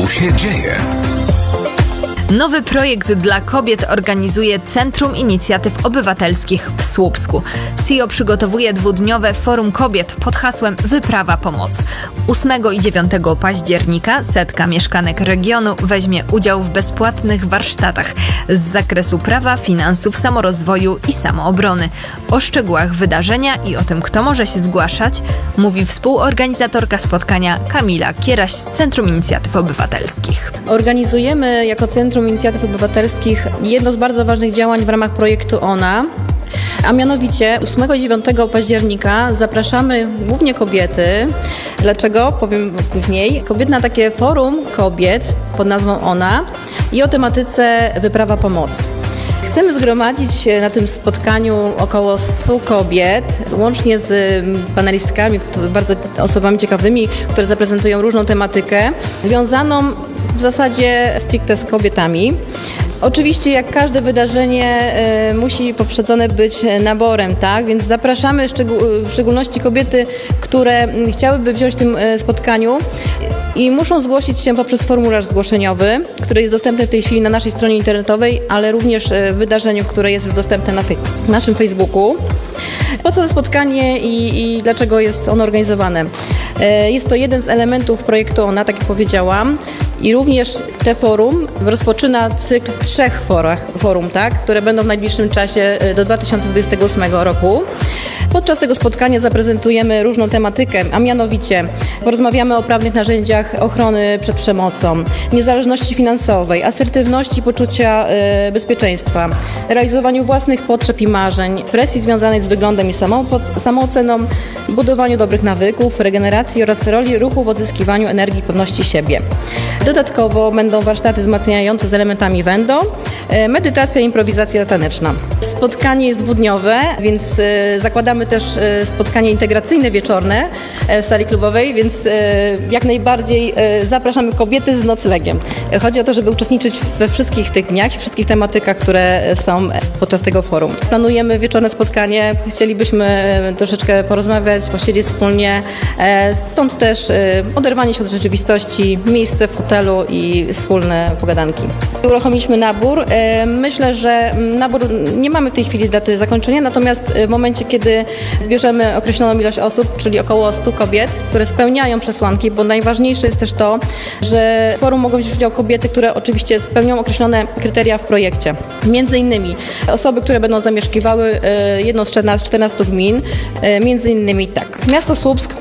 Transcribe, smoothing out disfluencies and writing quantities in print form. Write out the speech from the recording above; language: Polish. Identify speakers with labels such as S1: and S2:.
S1: Tu się dzieje.
S2: Nowy projekt dla kobiet organizuje Centrum Inicjatyw Obywatelskich w Słupsku. CEO przygotowuje dwudniowe Forum Kobiet pod hasłem Wyprawa Pomoc. 8 i 9 października setka mieszkanek regionu weźmie udział w bezpłatnych warsztatach z zakresu prawa, finansów, samorozwoju i samoobrony. O szczegółach wydarzenia i o tym, kto może się zgłaszać, mówi współorganizatorka spotkania Kamila Kieraś z Centrum Inicjatyw Obywatelskich.
S3: Organizujemy jako Centrum Inicjatyw Obywatelskich jedno z bardzo ważnych działań w ramach projektu ONA, a mianowicie 8 i 9 października zapraszamy głównie kobiety. Dlaczego? Powiem później. Kobiety na takie forum kobiet pod nazwą ONA i o tematyce Wyprawa Pomocy. Chcemy zgromadzić na tym spotkaniu około 100 kobiet, łącznie z panelistkami, bardzo osobami ciekawymi, które zaprezentują różną tematykę, związaną w zasadzie stricte z kobietami. Oczywiście jak każde wydarzenie musi poprzedzone być naborem, tak? Więc zapraszamy w szczególności kobiety, które chciałyby wziąć w tym spotkaniu i muszą zgłosić się poprzez formularz zgłoszeniowy, który jest dostępny w tej chwili na naszej stronie internetowej, ale również w wydarzeniu, które jest już dostępne na naszym Facebooku. Po co to spotkanie i dlaczego jest ono organizowane? Jest to jeden z elementów projektu ONA, tak jak powiedziałam. I również te forum rozpoczyna cykl 3 forum, tak, które będą w najbliższym czasie do 2028 roku. Podczas tego spotkania zaprezentujemy różną tematykę, a mianowicie porozmawiamy o prawnych narzędziach ochrony przed przemocą, niezależności finansowej, asertywności poczucia bezpieczeństwa, realizowaniu własnych potrzeb i marzeń, presji związanej z wyglądem i samooceną, budowaniu dobrych nawyków, regeneracji oraz roli ruchu w odzyskiwaniu energii i pewności siebie. Dodatkowo będą warsztaty wzmacniające z elementami wendo, medytacja i improwizacja taneczna. Spotkanie jest dwudniowe, więc zakładamy też spotkanie integracyjne wieczorne w sali klubowej, więc jak najbardziej zapraszamy kobiety z noclegiem. Chodzi o to, żeby uczestniczyć we wszystkich tych dniach i wszystkich tematykach, które są podczas tego forum. Planujemy wieczorne spotkanie, chcielibyśmy troszeczkę porozmawiać, posiedzieć wspólnie, stąd też oderwanie się od rzeczywistości, miejsce w hotelu i wspólne pogadanki. Uruchomiliśmy nabór. Myślę, że nabór nie mamy w tej chwili daty zakończenia, natomiast w momencie, kiedy zbierzemy określoną ilość osób, czyli około 100 kobiet, które spełniają przesłanki, bo najważniejsze jest też to, że w forum mogą wziąć udział kobiety, które oczywiście spełnią określone kryteria w projekcie. Między innymi osoby, które będą zamieszkiwały jedną z 14 gmin, między innymi tak, miasto Słupsk,